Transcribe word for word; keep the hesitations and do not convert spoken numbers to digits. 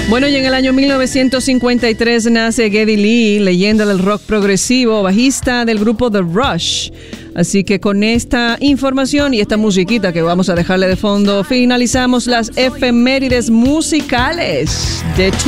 Bueno, y en el año mil novecientos cincuenta y tres nace Geddy Lee, leyenda del rock progresivo, bajista del grupo The Rush. Así que con esta información y esta musiquita que vamos a dejarle de fondo, finalizamos las efemérides musicales de